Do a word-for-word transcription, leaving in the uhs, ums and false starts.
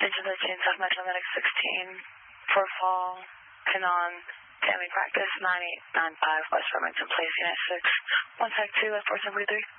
Digital Chainsaw Metro Medic sixteen, for fall, Canon, Tammy Practice nine eight nine five, West Farmington Place, Unit six, one Tech two, F four seven three.